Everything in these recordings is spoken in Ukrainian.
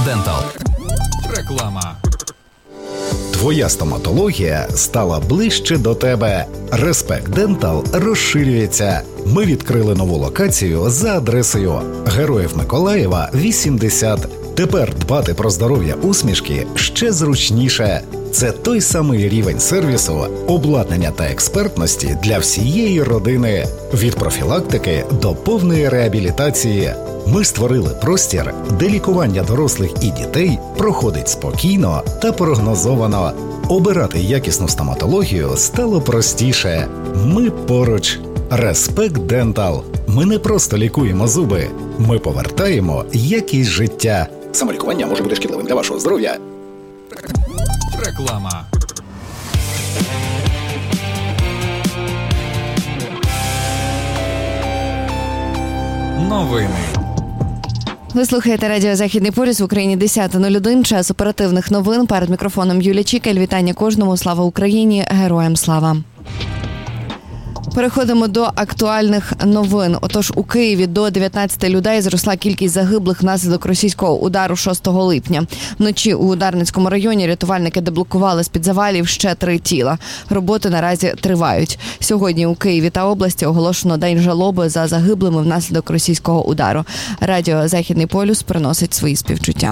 Dental. Реклама. Твоя стоматологія стала ближче до тебе. Respect Dental розширюється. Ми відкрили нову локацію за адресою Героїв Миколаєва, 80. Тепер дбати про здоров'я усмішки ще зручніше. Це той самий рівень сервісу, обладнання та експертності для всієї родини. Від профілактики до повної реабілітації. Ми створили простір, де лікування дорослих і дітей проходить спокійно та прогнозовано. Обирати якісну стоматологію стало простіше. Ми поруч. Respect Dental. Ми не просто лікуємо зуби. Ми повертаємо якість життя. Самолікування може бути шкідливим для вашого здоров'я. Реклама. Новини. Ви слухаєте радіо «Західний полюс», в Україні 10:01, час оперативних новин. Перед мікрофоном Юлія Чікель. Вітання кожному. Слава Україні! Героям слава! Переходимо до актуальних новин. Отож, у Києві до 19 людей зросла кількість загиблих внаслідок російського удару 6 липня. Вночі у Дарницькому районі рятувальники деблокували з-під завалів ще 3 тіла. Роботи наразі тривають. Сьогодні у Києві та області оголошено день жалоби за загиблими внаслідок російського удару. Радіо «Західний полюс» приносить свої співчуття.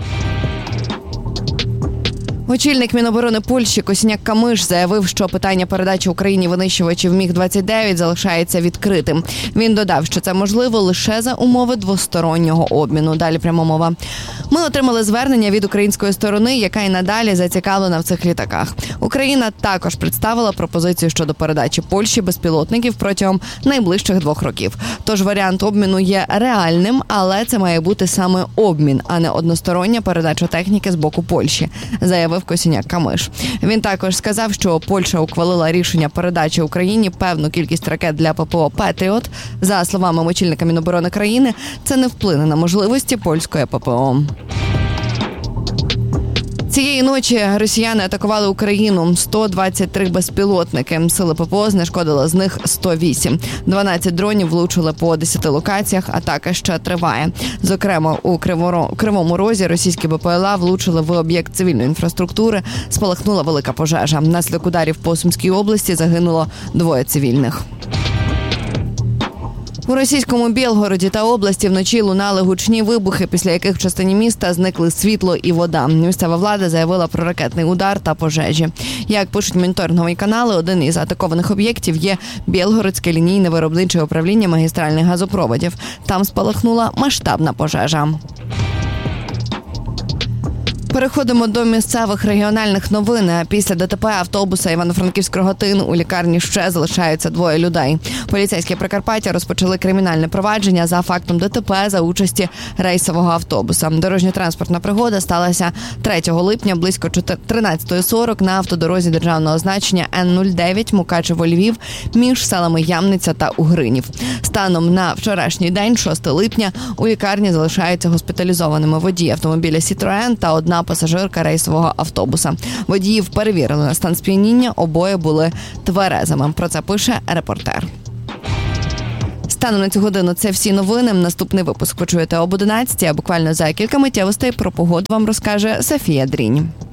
Очільник Міноборони Польщі Косіняк-Камиш заявив, що питання передачі Україні винищувачів МіГ-29 залишається відкритим. Він додав, що це можливо лише за умови двостороннього обміну. Далі пряма мова. Ми отримали звернення від української сторони, яка і надалі зацікавлена в цих літаках. Україна також представила пропозицію щодо передачі Польщі безпілотників протягом найближчих 2 років. Тож варіант обміну є реальним, але це має бути саме обмін, а не одностороння передача техніки з боку Польщі, заявив Косіняк-Камиш. Він також сказав, що Польща ухвалила рішення передачі Україні певну кількість ракет для ППО «Петріот». За словами очільника Міноборони країни, це не вплине на можливості польської ППО. Цієї ночі росіяни атакували Україну. 123 безпілотники. Сили ППО знешкодили з них 108. 12 дронів влучили по 10 локаціях. Атака ще триває. Зокрема, у Кривому Розі російські БПЛА влучили в об'єкт цивільної інфраструктури. Спалахнула велика пожежа. Внаслідок ударів по Сумській області загинуло 2 цивільних. У російському Білгороді та області вночі лунали гучні вибухи, після яких в частині міста зникли світло і вода. Місцева влада заявила про ракетний удар та пожежі. Як пишуть моніторингові канали, один із атакованих об'єктів є Білгородське лінійне виробниче управління магістральних газопроводів. Там спалахнула масштабна пожежа. Переходимо до місцевих регіональних новин. Після ДТП автобуса Івано-Франківськ-Рогатин у лікарні ще залишаються 2 людей. Поліцейські Прикарпаття розпочали кримінальне провадження за фактом ДТП за участі рейсового автобуса. Дорожньо-транспортна пригода сталася 3 липня близько 13:40 на автодорозі державного значення Н-09 Мукачево-Львів між селами Ямниця та Угринів. Станом на вчорашній день, 6 липня, у лікарні залишаються госпіталізованими водій автомобіля «Сітроен» та одна пасажирка рейсового автобуса. Водіїв перевірили на стан сп'яніння, обоє були тверезими. Про це пише «Репортер». Станом на цю годину це всі новини. Наступний випуск почуєте об 11, а буквально за кілька миттєвостей про погоду вам розкаже Софія Дрінь.